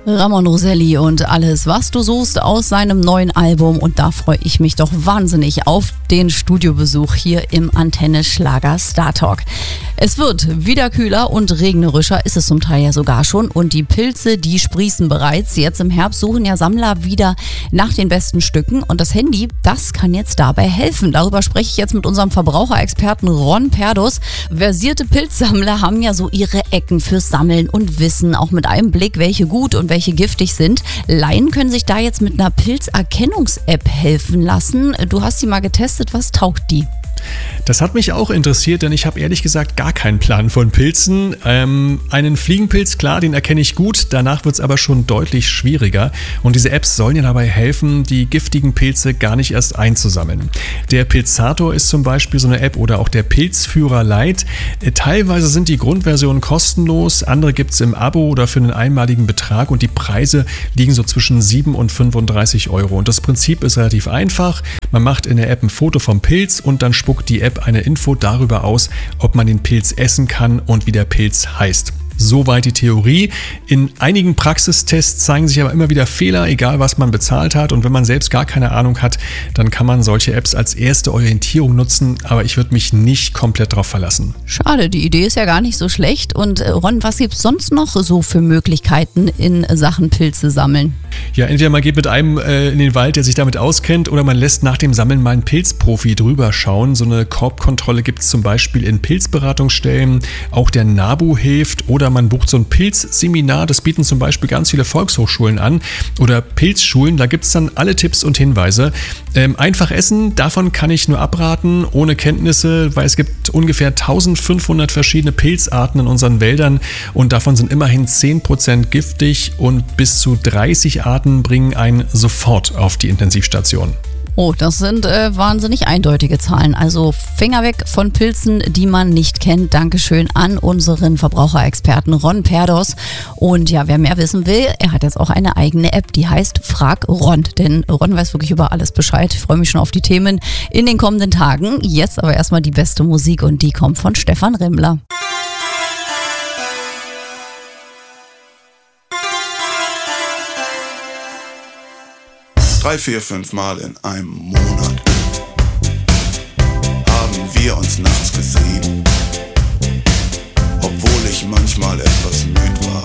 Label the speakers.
Speaker 1: Ramon Roselli und alles, was du suchst aus seinem neuen Album. Und da freue ich mich doch wahnsinnig auf den Studiobesuch hier im Antenne Schlager Star Talk. Es wird wieder kühler und regnerischer, ist es zum Teil ja sogar schon. Und die Pilze, die sprießen bereits. Jetzt im Herbst suchen ja Sammler wieder nach den besten Stücken. Und das Handy, das kann jetzt dabei helfen. Darüber spreche ich jetzt mit unserem Verbraucherexperten Ron Perdos. Versierte Pilzsammler haben ja so ihre Ecken fürs Sammeln und wissen auch mit einem Blick, welche gut und welche giftig sind. Laien können sich da jetzt mit einer Pilzerkennungs-App helfen lassen. Du hast die mal getestet. Was taugt die?
Speaker 2: Das hat mich auch interessiert, denn ich habe ehrlich gesagt gar keinen Plan von Pilzen. Einen Fliegenpilz, klar, den erkenne ich gut, danach wird es aber schon deutlich schwieriger. Und diese Apps sollen ja dabei helfen, die giftigen Pilze gar nicht erst einzusammeln. Der Pilzator ist zum Beispiel so eine App oder auch der Pilzführer Lite. Teilweise sind die Grundversionen kostenlos, andere gibt es im Abo oder für einen einmaligen Betrag und die Preise liegen so zwischen 7 und 35 Euro. Und das Prinzip ist relativ einfach. Man macht in der App ein Foto vom Pilz und dann spuckt die App eine Info darüber aus, ob man den Pilz essen kann und wie der Pilz heißt. Soweit die Theorie. In einigen Praxistests zeigen sich aber immer wieder Fehler, egal was man bezahlt hat. Und wenn man selbst gar keine Ahnung hat, dann kann man solche Apps als erste Orientierung nutzen. Aber ich würde mich nicht komplett drauf verlassen.
Speaker 1: Schade, die Idee ist ja gar nicht so schlecht. Und Ron, was gibt es sonst noch so für Möglichkeiten in Sachen Pilze sammeln?
Speaker 2: Ja, entweder man geht mit einem in den Wald, der sich damit auskennt, oder man lässt nach dem Sammeln mal einen Pilzprofi drüber schauen. So eine Korbkontrolle gibt es zum Beispiel in Pilzberatungsstellen. Auch der NABU hilft. Oder man bucht so ein Pilzseminar, das bieten zum Beispiel ganz viele Volkshochschulen an oder Pilzschulen, da gibt es dann alle Tipps und Hinweise. Einfach essen, davon kann ich nur abraten, ohne Kenntnisse, weil es gibt ungefähr 1500 verschiedene Pilzarten in unseren Wäldern und davon sind immerhin 10% giftig und bis zu 30 Arten bringen einen sofort auf die Intensivstation.
Speaker 1: Oh, das sind wahnsinnig eindeutige Zahlen. Also Finger weg von Pilzen, die man nicht kennt. Dankeschön an unseren Verbraucherexperten Ron Perdos. Und ja, wer mehr wissen will, er hat jetzt auch eine eigene App, die heißt Frag Ron. Denn Ron weiß wirklich über alles Bescheid. Ich freue mich schon auf die Themen in den kommenden Tagen. Jetzt aber erstmal die beste Musik und die kommt von Stefan Rimmler.
Speaker 3: 3, 4, 5 Mal in einem Monat haben wir uns nachts gesehen, obwohl ich manchmal etwas müde war.